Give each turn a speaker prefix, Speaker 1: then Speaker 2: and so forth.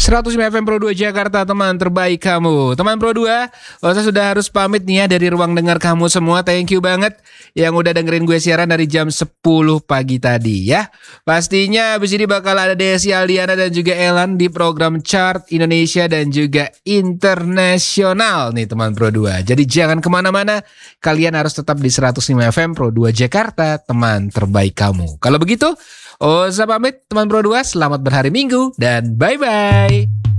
Speaker 1: 105 FM Pro 2 Jakarta, teman terbaik kamu. Teman Pro 2, saya sudah harus pamit nih ya dari ruang dengar kamu semua. Thank you banget yang udah dengerin gue siaran dari jam 10 pagi tadi ya. Pastinya abis ini bakal ada Desi Aldiana dan juga Elan di program Chart Indonesia dan juga Internasional nih teman Pro 2. Jadi jangan kemana-mana, kalian harus tetap di 105 FM Pro 2 Jakarta, teman terbaik kamu. Kalau begitu, saya pamit teman Pro 2, selamat berhari Minggu dan bye-bye.